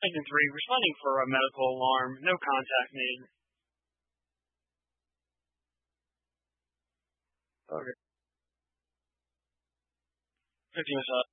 Engine 3, responding for a medical alarm. No contact made. Okay. 50 missiles.